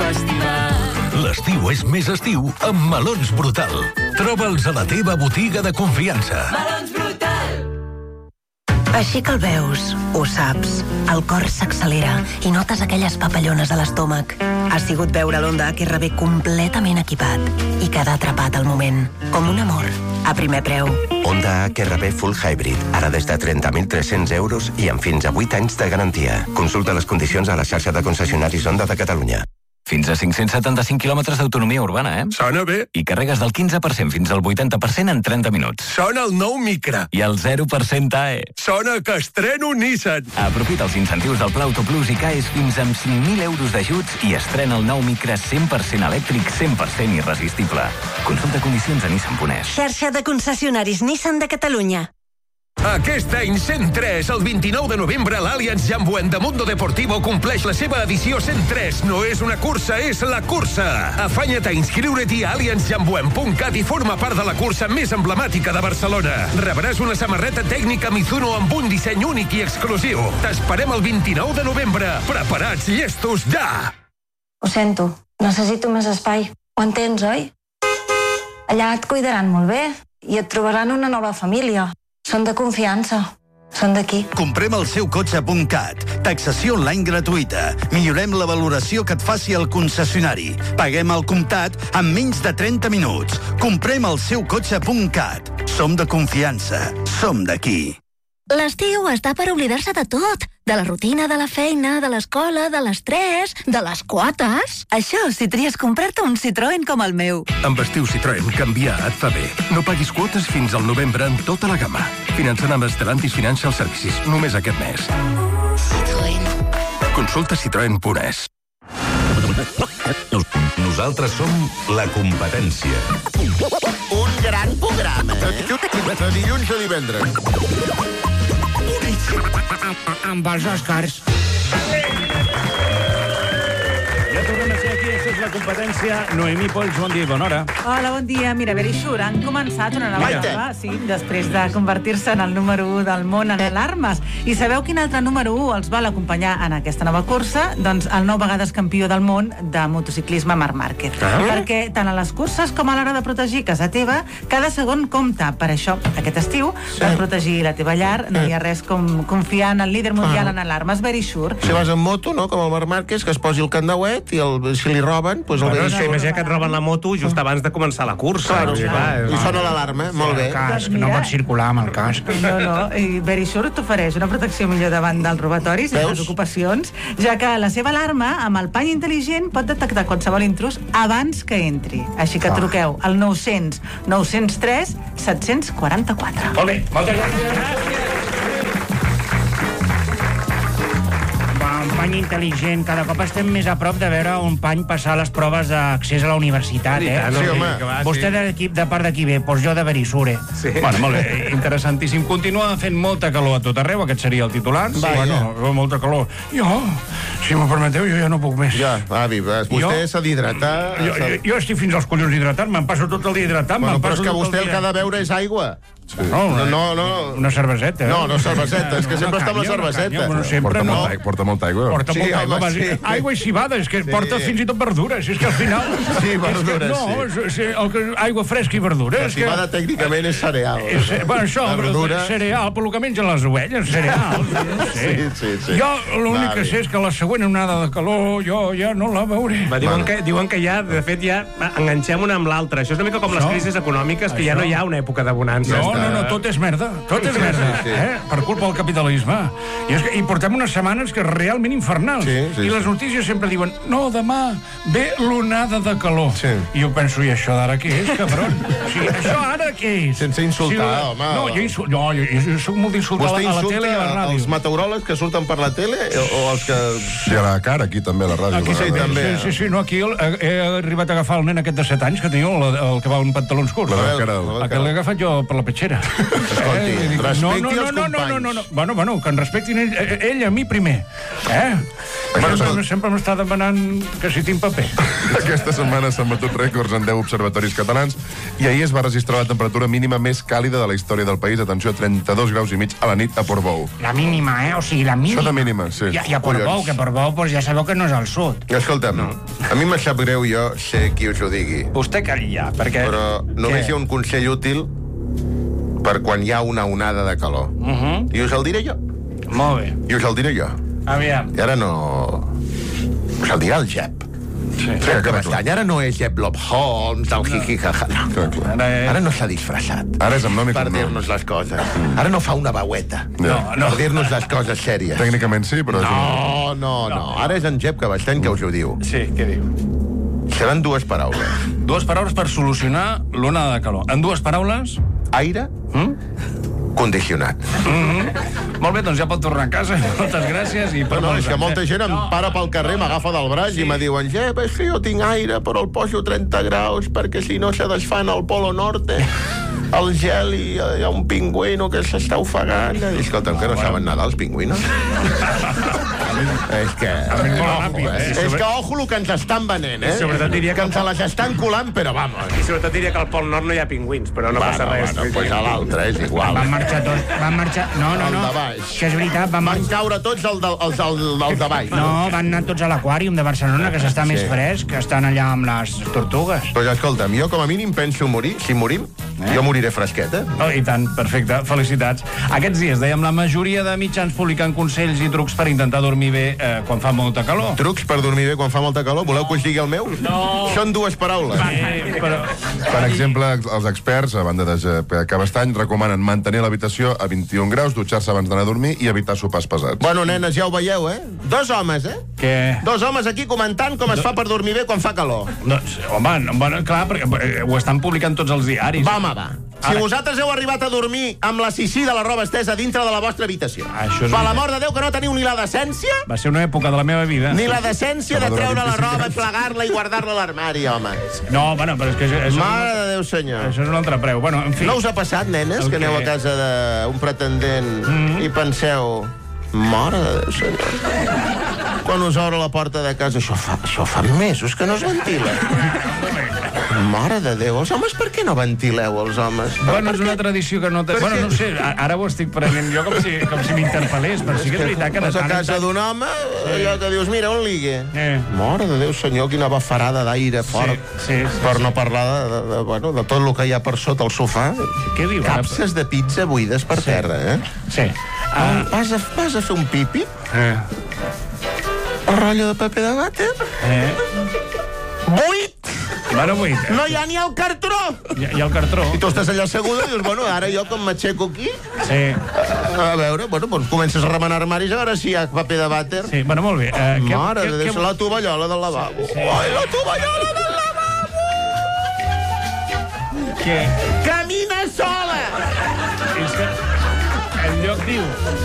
festival. L'estiu és més estiu amb Melons Brutal. Troba'ls a la teva botiga de confiança. Melons Brutal. Així que el veus, ho saps, el cor s'accelera i notes aquelles papallones a l'estómac. Ha sigut veure l'Honda HRV completament equipat i quedar atrapat al moment, com un amor, a primer preu. Honda HRV Full Hybrid, ara des de 30.300 euros i amb fins a 8 anys de garantia. Consulta les condicions a la xarxa de concessionaris Honda de Catalunya. Fins a 575 quilòmetres d'autonomia urbana, Sona bé. I carregues del 15% fins al 80% en 30 minuts. Sona el nou Micra. I el 0% AE. Sona que estreno Nissan. Aprofita els incentius del Pla Auto Plus i caes fins amb 5.000 euros d'ajuts i estrena el nou Micra 100% elèctric, 100% irresistible. Consulta condicions a Nissan.es. Xarxa de concessionaris Nissan de Catalunya. Aquest any 103, el 29 de novembre, l'Allianz Jambuent de Mundo Deportivo compleix la seva edició 103. No és una cursa, és la cursa. Afanya't a inscriure-t'hi a allianzjambuent.cat i forma part de la cursa més emblemàtica de Barcelona. Rebràs una samarreta tècnica Mizuno amb un disseny únic i exclusiu. T'esperem el 29 de novembre. Preparats, llestos, ja! Ho sento, necessito més espai. Ho entens, oi? Allà et cuidaran molt bé i et trobaran una nova família. Són de confiança. Són d'aquí. Comprem el seu cotxe.cat. Taxació online gratuïta. Millorem la valoració que et faci el concessionari. Paguem al comptat en menys de 30 minuts. Comprem el seu cotxe.cat. Som de confiança. Som d'aquí. L'estiu està per oblidar-se de tot. De la rutina, de la feina, de l'escola, de l'estrès, de les quotes. Això si tries comprar-te un Citroën com el meu. Amb estiu Citroën, canviar et fa bé. No paguis quotes fins al novembre en tota la gamma. Finançant amb Stellantis Financial Services. Només aquest mes. Citroën. Consulta citroen.es. Nosaltres som la competència. Un gran programa, De dilluns a divendres. Amb els Oscars. Ja tornem a ser aquí, això és la competència. Noemí Polls, bon dia i bona hora. Hola, bon dia. Mira, Verisure han començat una nova etapa, sí, després de convertir-se en el número 1 del món en alarmes. I sabeu quin altre número 1 els vol acompanyar en aquesta nova cursa? Doncs el 9 vegades campió del món de motociclisme, Marc Márquez. Perquè tant a les curses com a l'hora de protegir casa teva, cada segon compta. Per això, aquest estiu, per protegir la teva llar, no hi ha res com confiar en el líder mundial en alarmes, Verisure. Si vas en moto, no?, com el Marc Márquez, que es posi el candauet i si li roben, doncs el Verisure... Imagina que et roben la moto just abans de començar la cursa. Clar, i sona l'alarma, molt bé. El casc, no pots circular amb el casc. No, i Verisure t'ofereix una protecció millor davant dels robatoris i les ocupacions, ja que la seva alarma, amb el pany intel·ligent, pot detectar qualsevol intrus abans que entri. Així que truqueu al 900 903 744. Molt bé, moltes gràcies. Un pany intel·ligent. Cada cop estem més a prop de veure un pany passar les proves d'accés a la universitat, Sí, home. Vostè de part de qui ve? Doncs jo de Verisure. Sí. Bueno, molt bé, interessantíssim. Continua fent molta calor a tot arreu, aquest seria el titular. Sí, bueno, molta calor. Jo, si m'ho permeteu, jo ja no puc més. Ja, avi, vostè s'ha d'hidratar. Jo estic fins als collons hidratant, me'n passo tot el dia hidratant. Però és que vostè el que ha de beure és aigua. No. Una cerveseta. No, cerveseta, és que sempre està amb la cerveseta. Porta molta aigua. Porta molta aigua. Aigua i cibada, és que porta fins i tot verdures. És que al final... Sí, verdures, aigua fresca i verdures. La cibada tècnicament és cereal. Bueno, això, cereal, però el que mengen les ovelles, cereal. Sí. Jo l'únic que sé és que la següent onada de calor jo ja no la veuré. Diuen que ja, de fet, ja enganxem una amb l'altra. Això és una mica com les crisis econòmiques, que ja no hi ha una època de bonança. No, tot és merda. Tot és merda. Per culpa del capitalisme. I portem unes setmanes que realment infernals. I les notícies sempre diuen no, demà ve l'onada de calor. I jo penso, i això d'ara què és, cabron? Això ara què és? Sense insultar, home. No, jo soc molt d'insultar a la tele i a la ràdio. Els meteoròlegs que surten per la tele o els que... I a la cara, aquí també, a la ràdio. Aquí sí, també. Sí, no, aquí he arribat a agafar el nen aquest de 7 anys que tenia, el que va amb pantalons curts. Aquest l'he agafat jo per la petxera. propera. Escolti, respecti els companys. No. Bueno, que en respectin ell a mi primer. Sempre m'està demanant que si tinc paper. Aquesta setmana s'han batut rècords en 10 observatoris catalans i ahir es va registrar la temperatura mínima més càlida de la història del país. Atenció, 32 graus i mig a la nit a Portbou. La mínima, O sigui, la mínima. Això de mínima, sí. I a Portbou, que Portbou pues, ja sabeu que no és al sud. Escolta'm, a mi em sap greu, jo sé qui us ho digui. Vostè calli ja, perquè... Però només hi ha un consell útil per quan hi ha una onada de calor. I us el diré jo. Molt bé. I us el diré jo. Aviam. I ara no... Us el dirà el Jep. Sí, que Bastany. Ara no és Jep Lop Holmes, del jijijaja. Ara no s'ha disfressat. Ara és amb nom i per dir-nos les coses. Ara no fa una veueta. Per dir-nos les coses sèries. Tècnicament sí, però... No. Ara és en Jep Cabastany que us ho diu. Sí, què diu? Seran dues paraules. Dues paraules per solucionar l'onada de calor. En dues paraules... Aire condicionat. Molt bé, doncs ja pot tornar a casa. Moltes gràcies. I no, és que molta gent em para pel carrer, m'agafa del braç i me diuen Jep, és que jo tinc aire, però el poso 30 graus perquè si no se desfan al Polo Norte. El gel i hi ha un pingüino que s'està ofegant. I escolta'm, que no saben nedar els pingüinos? És que... És que ojo el que ens estan venent, I sobretot diria que ens les estan colant, però vamos. I sobretot diria que al Pol Nord no hi ha pingüins, però no passa res. Pues a l'altre és igual. Van marxar tots, van marxar... No, que és veritat, van caure tots els de baix. No, van anar tots a l'aquàrium de Barcelona, que s'està més fresc, que estan allà amb les tortugues. Doncs escolta'm, jo com a mínim penso morir, si morim, jo moriré fresqueta. Oh, i tant, perfecte, felicitats. Aquests dies, dèiem, la majoria de mitjans publiquen consells i trucs per intentar dormir bé quan fa molta calor. Trucs per dormir bé quan fa molta calor? Voleu que us digui el meu? No. Són dues paraules. Però... Per exemple, els experts, a banda de Cabastany, recomanen mantenir l'habitació a 21 graus, dutxar-se abans d'anar a dormir i evitar sopars pesats. Bueno, nenes, ja ho veieu, Dos homes, Què? Dos homes aquí comentant com es fa per dormir bé quan fa calor. Doncs, home, clar, perquè ho estan publicant tots els diaris. Va. Si vosaltres heu arribat a dormir amb la sisí de la roba estesa dintre de la vostra habitació, per l'amor de Déu que no teniu ni la decència... Va ser una època de la meva vida. Ni la decència de treure la roba, plegar-la i guardar-la a l'armari, home. No, bueno, però és que... Mare de Déu, senyor. Això és un altre preu. Bueno, en fi... No us ha passat, nenes, que aneu a casa d'un pretendent i penseu... Mare de Déu, senyor. Quan us obre la porta de casa, això fa mesos que no es ventila. Mare de Déu, els homes per què no ventileu, els homes? Bueno, és una tradició que no... Bueno, no sé, ara ho estic prenent jo com si m'interpel·lés, però sí que és veritat que... Vas a casa d'un home, allò que dius, mira, un ligue. Mare de Déu, senyor, quina bafarada d'aire fort. Per no parlar de tot el que hi ha per sota el sofà. Què diu? Capses de pizza buides per terra, Sí. Vas a fer un pipi? El rotllo de paper de vàter? Buit! Bueno, no hi ha ni el cartró! Hi ha el cartró. I tu estàs allà asseguda i dius, bueno, ara jo com m'aixeco aquí... Sí. A veure, bueno, doncs comences a remenar armaris, a veure si hi ha paper de vàter. Sí, bueno, molt bé. Mare de Déu, la tovallola del lavabo. Ai, la tovallola del lavabo! Què? Camina sola! És que... En lloc diu...